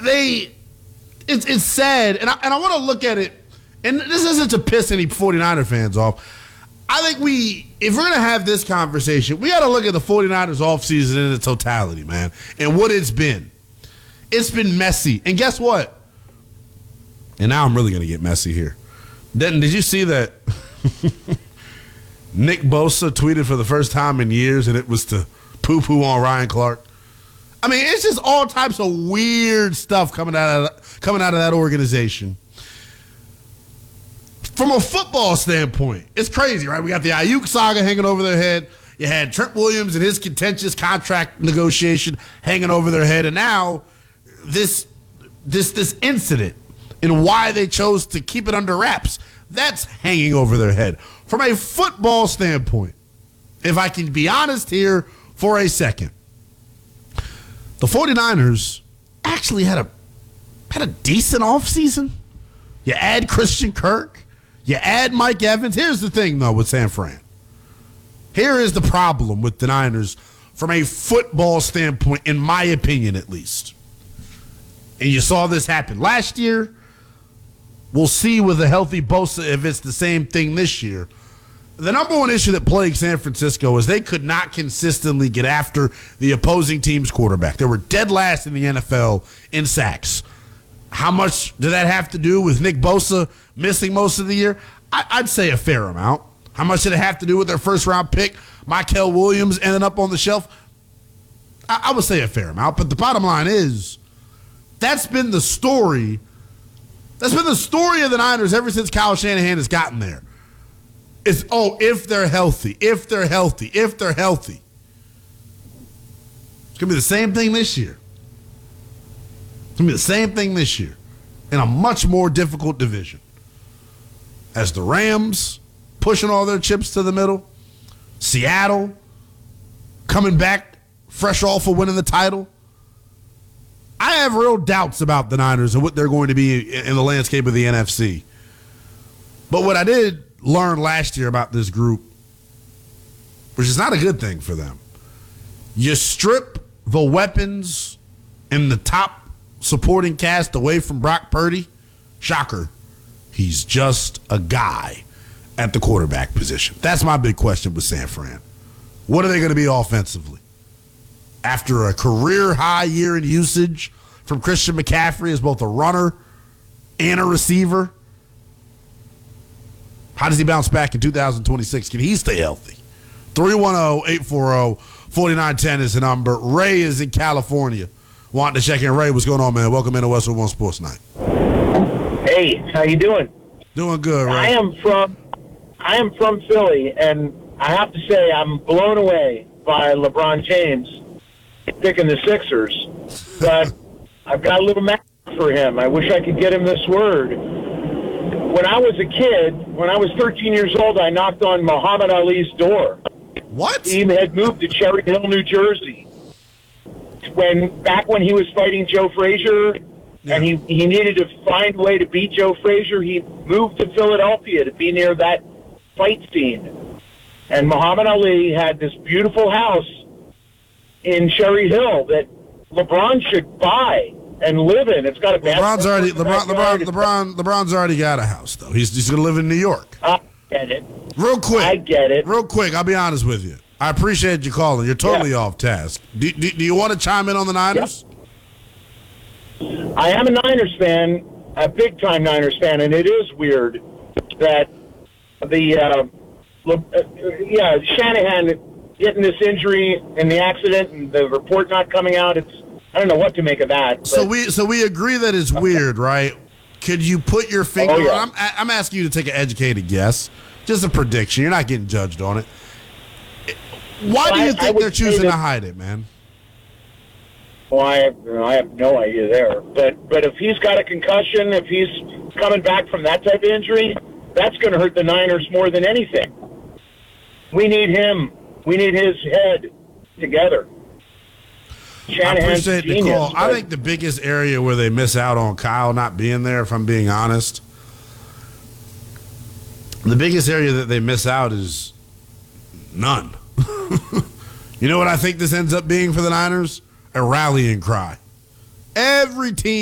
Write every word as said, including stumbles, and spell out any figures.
they, it's it's sad, and I, and I want to look at it, and this isn't to piss any 49er fans off. I think we, if we're going to have this conversation, we got to look at the 49ers offseason in its totality, man, and what it's been. It's been messy. And guess what? And now I'm really going to get messy here. Denton, did you see that Nick Bosa tweeted for the first time in years, and it was to poo-poo on Ryan Clark? I mean, it's just all types of weird stuff coming out of, coming out of that organization. From a football standpoint, it's crazy, right? We got the Ayuk saga hanging over their head. You had Trent Williams and his contentious contract negotiation hanging over their head. And now this this this incident and why they chose to keep it under wraps, that's hanging over their head. From a football standpoint, if I can be honest here for a second, the 49ers actually had a had a decent offseason. You add Christian Kirk. You add Mike Evans. Here's the thing, though, with San Fran. Here is the problem with the Niners from a football standpoint, in my opinion, at least. And you saw this happen last year. We'll see with a healthy Bosa if it's the same thing this year. The number one issue that plagued San Francisco is they could not consistently get after the opposing team's quarterback. They were dead last in the N F L in sacks. How much did that have to do with Nick Bosa missing most of the year? I, I'd say a fair amount. How much did it have to do with their first-round pick, Mykel Williams, ending up on the shelf? I, I would say a fair amount. But the bottom line is, that's been the story. That's been the story of the Niners ever since Kyle Shanahan has gotten there. It's, oh, if they're healthy, if they're healthy, if they're healthy. It's going to be the same thing this year. It's going to be the same thing this year in a much more difficult division. As the Rams pushing all their chips to the middle, Seattle coming back fresh off of winning the title. I have real doubts about the Niners and what they're going to be in the landscape of the N F C. But what I did learn last year about this group, which is not a good thing for them, you strip the weapons in the top supporting cast away from Brock Purdy, shocker, he's just a guy at the quarterback position. That's my big question with San Fran. What are they going to be offensively? After a career-high year in usage from Christian McCaffrey as both a runner and a receiver, how does he bounce back in two thousand twenty-six? Can he stay healthy? three one zero, eight four zero, four nine one zero is the number. Ray is in California. Wanting to check in. Ray, what's going on, man? Welcome into Westwood One Sports Night. Hey, how you doing? Doing good, Ray. I am from I am from Philly, and I have to say I'm blown away by LeBron James picking the Sixers. But I've got a little mad for him. I wish I could get him this word. When I was a kid, when I was thirteen years old, I knocked on Muhammad Ali's door. What? He had moved to Cherry Hill, New Jersey. When back when he was fighting Joe Frazier, yeah. and he, he needed to find a way to beat Joe Frazier, he moved to Philadelphia to be near that fight scene. And Muhammad Ali had this beautiful house in Cherry Hill that LeBron should buy and live in. It's got a LeBron's already LeBron LeBron LeBron LeBron's already got a house though. He's he's gonna live in New York. I get it. Real quick. I get it. Real quick. I'll be honest with you. I appreciate you calling. You're totally yeah. off task. Do, do, do you want to chime in on the Niners? Yep. I am a Niners fan, a big-time Niners fan, and it is weird that the, uh, uh, yeah, Shanahan getting this injury in the accident and the report not coming out. It's I don't know what to make of that. So we so we agree that it's weird, right? Could you put your finger? Oh, yeah. on, I'm I'm asking you to take an educated guess, just a prediction. You're not getting judged on it. Why well, do you I, think I they're choosing that, to hide it, man? Well, I have, you know, I have no idea there. But but if he's got a concussion, if he's coming back from that type of injury, that's going to hurt the Niners more than anything. We need him. We need his head together. Shanahan's I appreciate genius, the call. but I think the biggest area where they miss out on Kyle not being there, if I'm being honest, the biggest area that they miss out is none. You know what I think this ends up being for the Niners? A rallying cry. Every team